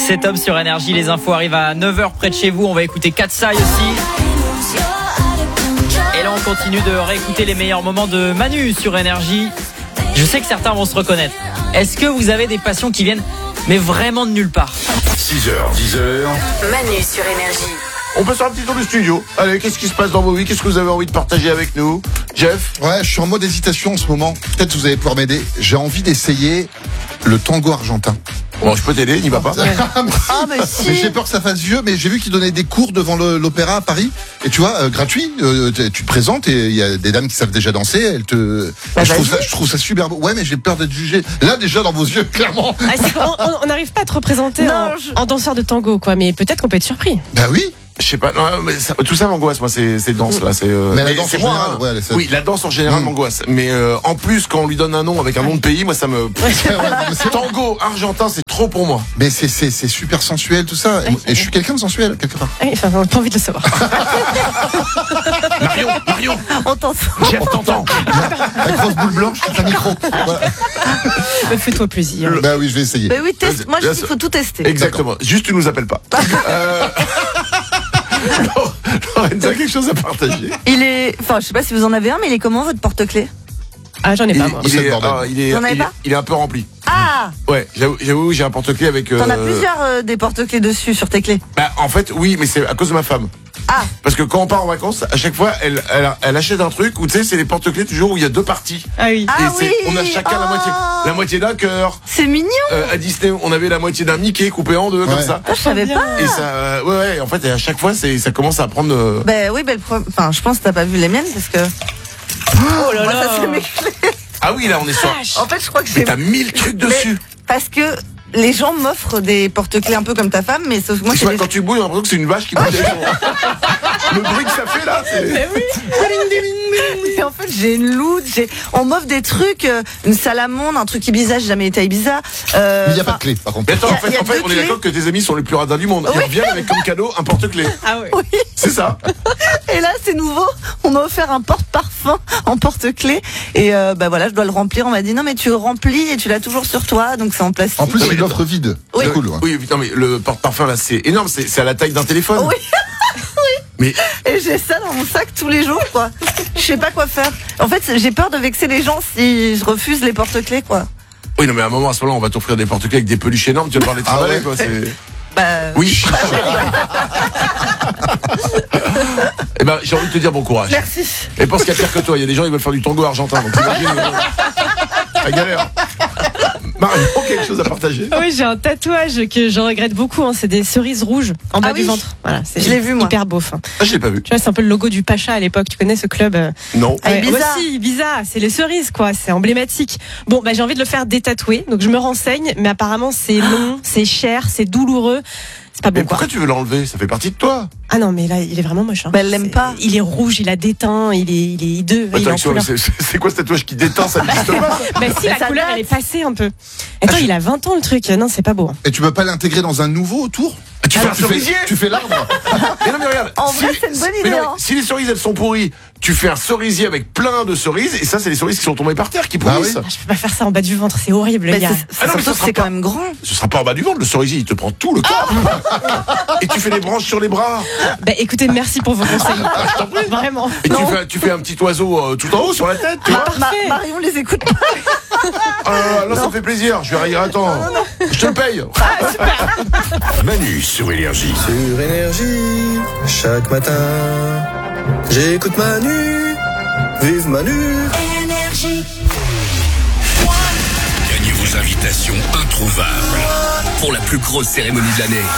C'est top sur Énergie, les infos arrivent à 9h près de chez vous. On va écouter Katsai aussi. Et là on continue de réécouter les meilleurs moments de Manu sur Énergie. Je sais que certains vont se reconnaître. Est-ce que vous avez des passions qui viennent mais vraiment de nulle part? 6h, 10h. Manu sur Énergie. On peut faire un petit tour du studio. Allez, qu'est-ce qui se passe dans vos vies? Qu'est-ce que vous avez envie de partager avec nous? Jeff? Ouais, je suis en mode hésitation en ce moment. Peut-être que vous allez pouvoir m'aider. J'ai envie d'essayer le tango argentin. Bon, je peux t'aider, n'y va pas. Mais j'ai peur que ça fasse vieux, mais j'ai vu qu'ils donnaient des cours devant l'opéra à Paris. Et tu vois, gratuit, tu te présentes et il y a des dames qui savent déjà danser. Elles te. Je trouve ça super beau. Ouais, mais j'ai peur d'être jugé. Là, déjà, dans vos yeux, clairement. On n'arrive pas à te représenter en danseur de tango, quoi. Mais peut-être qu'on peut être surpris. Bah oui. Je sais pas, non, mais tout ça m'angoisse, moi, ces danses là. Mais la danse c'est en moi, général, hein. ouais, Oui, la danse en général m'angoisse. Mais en plus, quand on lui donne un nom avec un nom de pays, moi, ça me. Tango argentin, c'est trop pour moi. Mais c'est super sensuel, tout ça. Et je suis quelqu'un de sensuel, quelque part. Oui, enfin, on n'a pas envie de le savoir. Marion, On t'entend. Jeff t'entend. La grosse boule blanche, c'est un micro. Voilà. Fais-toi plaisir. Bah oui, je vais essayer. Mais oui, teste. Moi, je dis qu'il faut tout tester. Exactement. Juste, tu nous appelles pas. Lorenza, quelque chose à partager? Enfin, je sais pas si vous en avez un, mais il est comment votre porte-clés? Ah, j'en ai pas, moi. T'en avais pas? Il est un peu rempli. Ah! Ouais, j'avoue, j'ai un porte-clés avec. T'en as plusieurs des porte-clés dessus sur tes clés. Bah, en fait, oui, mais c'est à cause de ma femme. Ah! Parce que quand on part en vacances, à chaque fois, elle achète un truc où tu sais, c'est les porte-clés toujours où il y a deux parties. Ah oui. Et Ah oui! on a chacun la moitié d'un cœur. C'est mignon! À Disney, on avait la moitié d'un Mickey coupé en deux, comme ça. Ah, je savais pas! Et ça, ouais, en fait, et à chaque fois, ça commence à prendre. Ben oui, enfin, je pense que t'as pas vu les miennes parce que. Oh là Moi, là. ça c'est mes clés. Ah oui, là, on est sur. En fait, je crois que Mais c'est. t'as 1000 trucs dessus. Parce que les gens m'offrent des porte-clés un peu comme ta femme, mais sauf que moi, Tu c'est vois, des... quand tu bouilles, on a l'impression que c'est une vache qui bouge. Le bruit que ça fait là, c'est. Mais oui. Et en fait, j'ai une loot, on m'offre des trucs, une salamande, un truc Ibiza, j'ai jamais été à Ibiza. Mais il n'y a pas de clé, par contre. Mais attends, Il y a en fait, deux on est clés. d'accord que tes amis sont les plus radins du monde. Ils reviennent avec comme cadeau un porte-clés. Ah oui. Oui. C'est ça. Et là, c'est nouveau. On m'a offert un porte-parfum en porte-clés. Et bah voilà, je dois le remplir. On m'a dit non, mais tu le remplis et tu l'as toujours sur toi, donc c'est en plastique. En plus, Non, c'est mais une offre vide. Oui. C'est cool. Ouais. Oui, putain, mais le porte-parfum là, c'est énorme. C'est à la taille d'un téléphone. Oui. Mais Et j'ai ça dans mon sac tous les jours, quoi. Je sais pas quoi faire. En fait, j'ai peur de vexer les gens si je refuse les porte-clés, quoi. oui, non, mais à un moment, à ce moment-là, on va t'offrir des porte-clés avec des peluches énormes. Tu vas parler de travailler, ouais. quoi. C'est. Bah. Oui. Eh ben, j'ai envie de te dire bon courage. Merci. Et pense qu'il y a pire que toi. Il y a des gens qui veulent faire du tango argentin. Donc imagine la galère. Marion, quelque chose à partager? Oui, j'ai un tatouage que je regrette beaucoup. C'est des cerises rouges en bas Ah du oui. ventre. Voilà, c'est Je l'ai vu, moi. hyper beau. Ah, je l'ai pas vu. Tu vois, c'est un peu le logo du Pacha à l'époque. Tu connais ce club Non. Ah, Ibiza. moi aussi, Ibiza, c'est les cerises, quoi. C'est emblématique. Bon, bah, j'ai envie de le faire détatouer. Donc, je me renseigne. Mais apparemment, c'est long, c'est cher, c'est douloureux. C'est pas bon, Mais quoi. pourquoi tu veux l'enlever? Ça fait partie de toi. Ah non, mais là, il est vraiment moche. Bah, elle l'aime pas. Il est rouge, il a déteint, il est hideux. il est en Attends, couleur. c'est quoi ce tatouage qui déteint? Ça n'existe pas. Bah si, Mais la ça couleur, date. elle est passée un peu. Attends, il a 20 ans le truc. Non, c'est pas beau. Et tu peux pas l'intégrer dans un nouveau autour? Tu fais un cerisier. Tu fais l'arbre? Mais non, mais regarde. En vrai, c'est une bonne mais idée, non, hein. si les cerises elles sont pourries, tu fais un cerisier avec plein de cerises et ça c'est les cerises qui sont tombées par terre qui pourrissent. oui. Ah, je peux pas faire ça en bas du ventre, c'est horrible, Bah, les gars. Ah non, mais surtout ça que sera c'est pas- quand même grand. Ce sera pas en bas du ventre, le cerisier il te prend tout le corps. Et tu fais des branches sur les bras. Bah écoutez, merci pour vos conseils. Vraiment. Et tu fais un petit oiseau tout en haut sur la tête, tu vois. Parfait. Marion les écoute pas. Là ça me fait plaisir, je vais rire, attends. Je te le paye. Manu sur Énergie. Sur Énergie, chaque matin, j'écoute Manu, vive Manu. Gagnez vos invitations introuvables pour la plus grosse cérémonie de l'année.